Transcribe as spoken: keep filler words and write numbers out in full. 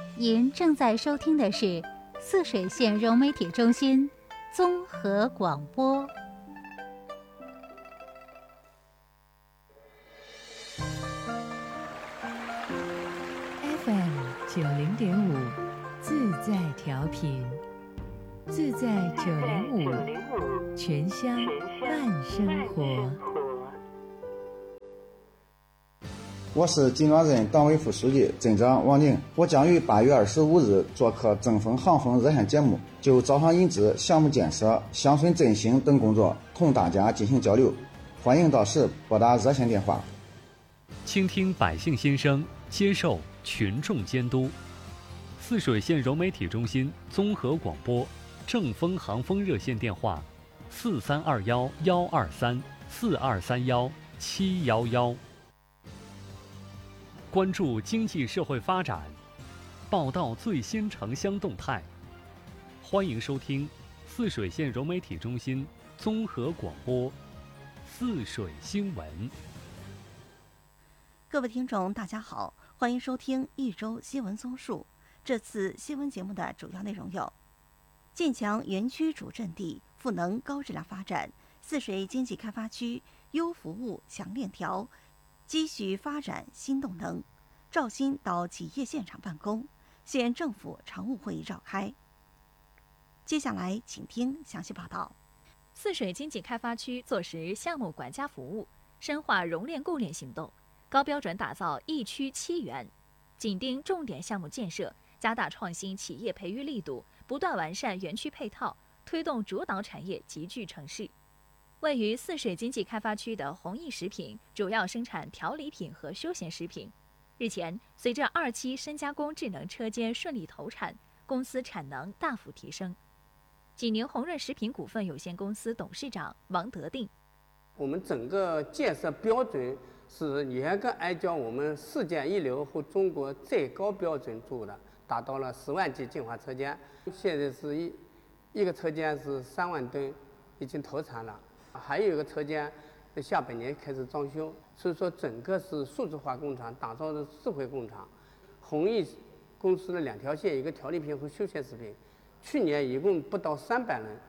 您正在收听的是泗水县融媒体中心综合广播。 F M 九零点五，自在调频，自在九零五，全乡伴生活。 我是金庄镇党委副书记、镇长王宁。我将于八月二十五日做客正风航风热线节目，就招商引资、项目建设、乡村振兴等工作同大家进行交流。欢迎到时拨打热线电话。 倾听百姓心声，接受群众监督。泗水县融媒体中心综合广播正风航风热线电话：四三二幺幺二三四二三幺七幺幺。关注经济社会发展，报道最新城乡动态。欢迎收听泗水县融媒体中心综合广播泗水新闻。 各位听众大家好，欢迎收听一周新闻综述。这次新闻节目的主要内容有：建强园区主阵地，赋能高质量发展；泗水经济开发区优服务强链条，积蓄发展新动能。赵鑫到企业现场办公，县政府常务会议召开。接下来请听详细报道。 泗水经济开发区坐实项目管家服务，深化熔炼供链行动，高标准打造一区七园，紧盯重点项目建设，加大创新企业培育力度，不断完善园区配套，推动主导产业集聚城市。位于泗水经济开发区的弘益食品主要生产调理品和休闲食品。日前，随着二期深加工智能车间顺利投产，公司产能大幅提升。济宁红润食品股份有限公司董事长王德定： 我们整个建设标准是严格按照我们世界一流和中国最高标准做的，达到了十万级净化车间。现在是一一个车间是三万吨，已经投产了。还有一个车间下半年开始装修，所以说整个是数字化工厂，打造的智慧工厂。弘益公司的两条线，一个调理品和休闲食品，去年一共不到三百人